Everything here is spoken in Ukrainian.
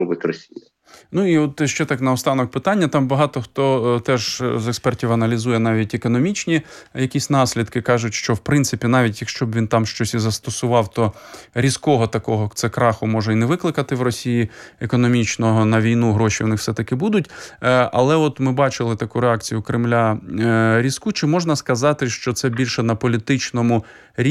робить Росія. Ну і от ще так наостанок питання. Там багато хто теж з експертів аналізує навіть економічні якісь наслідки. Кажуть, що в принципі, навіть якщо б він там щось і застосував, то різкого такого це краху може і не викликати в Росії економічного. На війну гроші в них все-таки будуть. Але от ми бачили таку реакцію Кремля різку. Чи можна сказати, що це більше на політичному рівні?